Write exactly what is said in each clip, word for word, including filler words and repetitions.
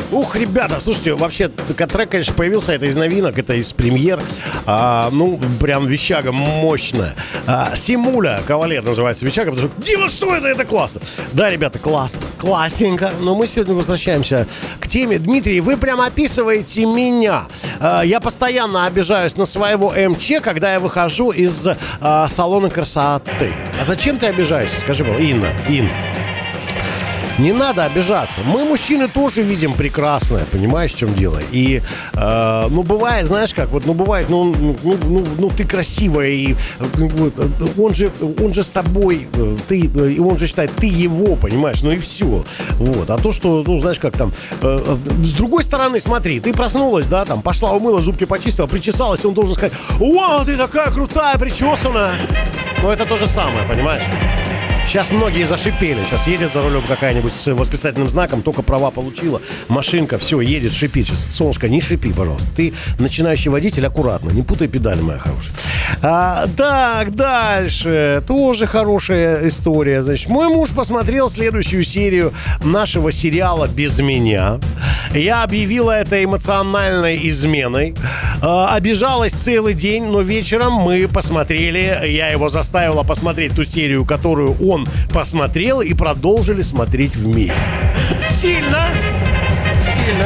Ух, ребята, слушайте, вообще, трек, конечно, появился, это из новинок, это из премьер. А, ну, прям вещага мощная. А, Симуля, Кавалер называется вещага, потому что, Дима, что это? Это классно. Да, ребята, класс, классненько. Но мы сегодня возвращаемся к теме. Дмитрий, вы прям описываете меня. А, я постоянно обижаюсь на своего МЧ, когда я выхожу из а, салона красоты. А зачем ты обижаешься? Скажи, Инна, Инна. Не надо обижаться. Мы, мужчины, тоже видим прекрасное, понимаешь, в чем дело? И, э, ну, бывает, знаешь как, вот, ну, бывает, ну, ну, ну, ну ты красивая, и он же, он же с тобой, ты, и он же считает, ты его, понимаешь, ну и все. Вот. А то, что, ну, знаешь как там, э, с другой стороны, смотри, ты проснулась, да, там, пошла, умыла, зубки почистила, причесалась, и он должен сказать, вау, ты такая крутая, причесанная. Но это то же самое, понимаешь? Сейчас многие зашипели. Сейчас едет за рулем какая-нибудь с восклицательным знаком, только права получила, машинка, все, едет, шипит. Сейчас. Солнышко, не шипи, пожалуйста. Ты начинающий водитель, аккуратно, не путай педали, моя хорошая. А, так, дальше. Тоже хорошая история. Значит, мой муж посмотрел следующую серию нашего сериала «Без меня». Я объявила это эмоциональной изменой. А, обижалась целый день, но вечером мы посмотрели, я его заставила посмотреть ту серию, которую он посмотрел, и продолжили смотреть вместе. Сильно! Сильно!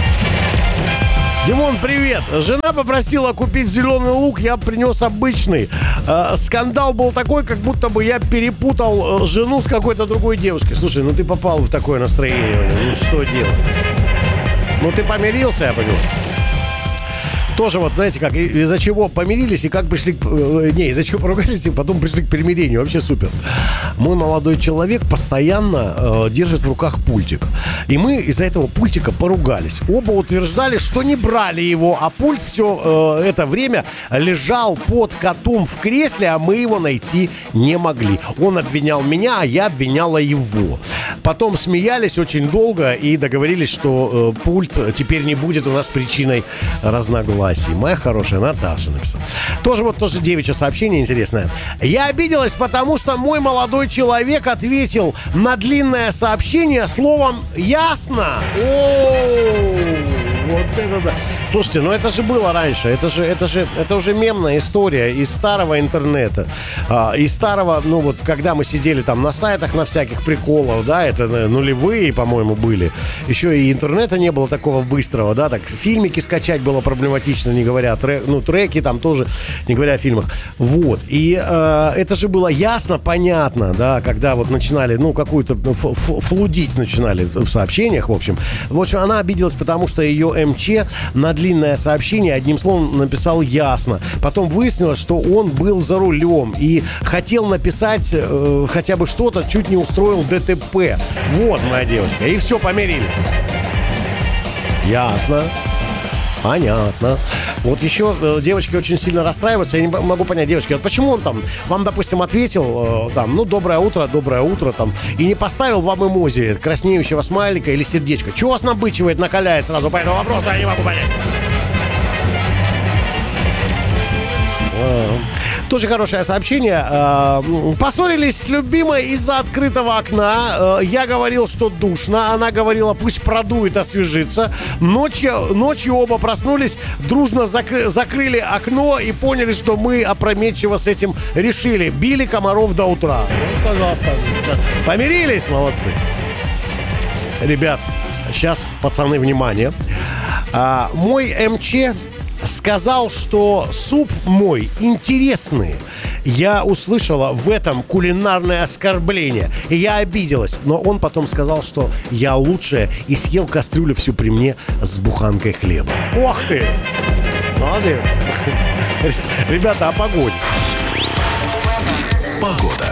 Димон, привет! Жена попросила купить зеленый лук, я принес обычный. Э, скандал был такой, как будто бы я перепутал э, жену с какой-то другой девушкой. Слушай, ну ты попал в такое настроение, ну что делать? Ну ты помирился, я понял. Тоже вот, знаете, как, из-за чего помирились и как пришли к... Не, из-за чего поругались и потом пришли к примирению. Вообще супер. Мой молодой человек постоянно э, держит в руках пультик. И мы из-за этого пультика поругались. Оба утверждали, что не брали его, а пульт все э, это время лежал под котом в кресле, а мы его найти не могли. Он обвинял меня, а я обвиняла его. Потом смеялись очень долго и договорились, что э, пульт теперь не будет у нас причиной разногласий. Моя хорошая Наташа написала. Тоже вот тоже девичье сообщение интересное. Я обиделась, потому что мой молодой человек ответил на длинное сообщение словом «ясно». О-о-о, вот это да. Слушайте, ну это же было раньше. Это же, это же, это уже мемная история из старого интернета. А, из старого, ну вот, когда мы сидели там на сайтах на всяких приколов, да, это нулевые, по-моему, были. Еще и интернета не было такого быстрого, да, так фильмики скачать было проблематично, не говоря, трек, ну, треки там тоже, не говоря о фильмах. Вот. И э, это же было ясно, понятно, да, когда вот начинали, ну, какую-то ф- ф- флудить начинали в сообщениях, в общем. В общем, она обиделась, потому что ее МЧ на длинное сообщение одним словом написал «ясно». Потом выяснилось, что он был за рулем и хотел написать э, хотя бы что-то, чуть не устроил ДТП. Вот, моя девочка. И все, помирились. Ясно. Понятно. Вот еще э, девочки очень сильно расстраиваются. Я не могу понять, девочки, вот почему он там вам, допустим, ответил, э, там, ну, доброе утро, доброе утро, там, и не поставил вам эмози краснеющего смайлика или сердечко. Чего вас набычивает, накаляет сразу по этому вопросу, я не могу понять. Тоже хорошее сообщение. Поссорились с любимой из-за открытого окна. Я говорил, что душно. Она говорила, пусть продует, освежится. Ночью, ночью оба проснулись, дружно закры- закрыли окно и поняли, что мы опрометчиво с этим решили. Били комаров до утра. Ну, пожалуйста. Помирились, молодцы. Ребят, сейчас, пацаны, внимание. А, мой МЧ сказал, что суп мой интересный. Я услышала в этом кулинарное оскорбление. И я обиделась. Но он потом сказал, что я лучшая, и съел кастрюлю всю при мне с буханкой хлеба. Ох ты! Молодец. Ребята, о погоде. Погода.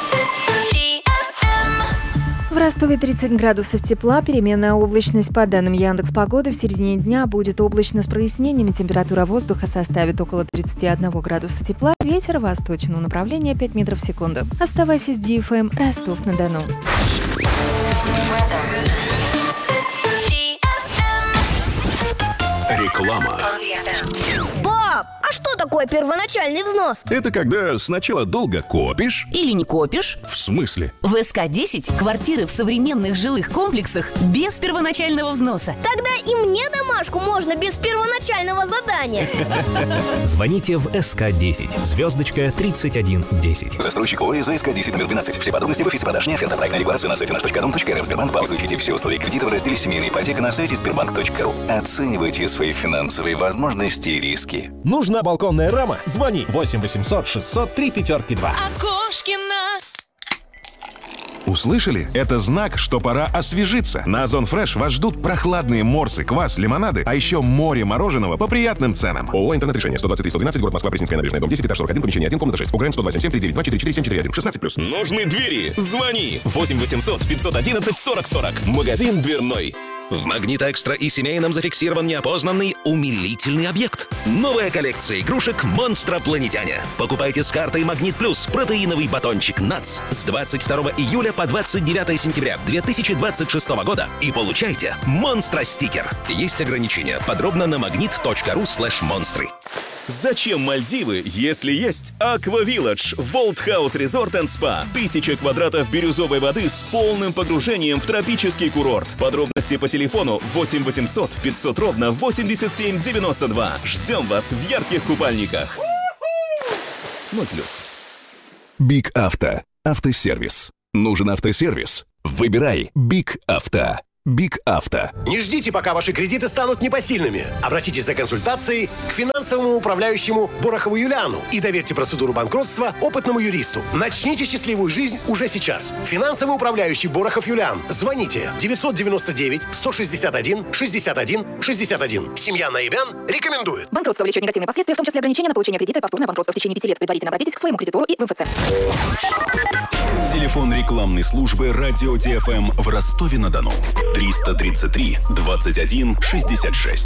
В Ростове тридцать градусов тепла, переменная облачность. По данным Яндекс.Погоды, в середине дня будет облачно с прояснениями. Температура воздуха составит около тридцать один градуса тепла. Ветер восточного направления пять метров в секунду. Оставайся с ди эф эм Ростов-на-Дону. Реклама. Пап, А что такое первоначальный взнос? Это когда сначала долго копишь. Или не копишь. В смысле? В эс ка десять квартиры в современных жилых комплексах без первоначального взноса. Тогда и мне домашку можно без первоначального задания. Звоните в эс ка десять, звездочка тридцать один десять. Застройщик ОАО «эс ка десять» номер двенадцать. Все подробности в офисе продаж НЕФ. Проектная декларация на сайте наш точка дом точка эр эф. Сбербанк. Изучите все условия кредита в разделе «Семейная ипотека» на сайте сбербанк точка ру. Оценивайте свои финансовые возможности и риски. Нужна балконная рама? Звони восемь восемьсот шестьсот три пятерки два. Окошкина. Услышали? Это знак, что пора освежиться. На Озон Фреш вас ждут прохладные морсы, квас, лимонады, а еще море мороженого по приятным ценам. ООО «Интернет-решение» сто двадцать три сто двенадцать, город Москва, Пресненская набережная, дом десять, этаж сорок один, помещение один, комната шесть. УГРН сто два семь семь три девять два четыре четыре семь четыре один. шестнадцать плюс. Нужны двери? Звони восемь восемьсот пятьсот одиннадцать сорок сорок. Магазин дверной. В «Магнит Экстра» и семейном зафиксирован неопознанный умилительный объект. Новая коллекция игрушек «Монстропланетяне». Покупайте с картой «Магнит Плюс» протеиновый батончик «Натс» с двадцать второго июля по двадцать девятое сентября две тысячи двадцать шестого года и получайте «Монстро-стикер». Есть ограничения. Подробно на магнит точка ру слэш монстры. Зачем Мальдивы, если есть Аква Вилладж, Волт Хаус Резорт энд Спа? Тысяча квадратов бирюзовой воды с полным погружением в тропический курорт. Подробности по телефону восемь восемьсот пятьсот ровно восемьдесят семь девяносто два. Ждем вас в ярких купальниках. ноль плюс. Биг Авто. Автосервис. Нужен автосервис? Выбирай Биг Авто. Биг Авто. Не ждите, пока ваши кредиты станут непосильными. Обратитесь за консультацией к финансовому управляющему Борохову Юлиану и доверьте процедуру банкротства опытному юристу. Начните счастливую жизнь уже сейчас. Финансовый управляющий Борохов Юлиан. Звоните девятьсот девяносто девять сто шестьдесят один шестьдесят один шестьдесят один. Семья Наибян рекомендует. Банкротство влечет негативные последствия, в том числе ограничения на получение кредита и повторное банкротство в течение пяти лет. Предварительно обратитесь к своему кредитору и в эм эф цэ. Телефон рекламной службы «Радио ди эф эм» в Ростове-на-Дону. триста тридцать три двадцать один шестьдесят шесть.